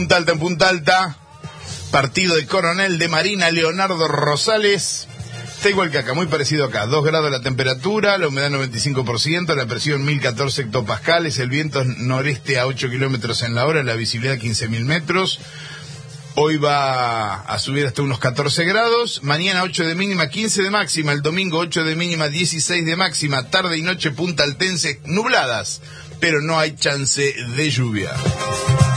Punta Alta en Punta Alta, partido de Coronel de Marina, Leonardo Rosales. Está igual que acá, muy parecido acá. 2 grados la temperatura, la humedad 95%, la presión 1014 hectopascales, el viento noreste a 8 kilómetros en la hora, la visibilidad 15.000 metros. Hoy va a subir hasta unos 14 grados, mañana 8 de mínima, 15 de máxima, el domingo 8 de mínima, 16 de máxima, tarde y noche puntaltense nubladas, pero no hay chance de lluvia.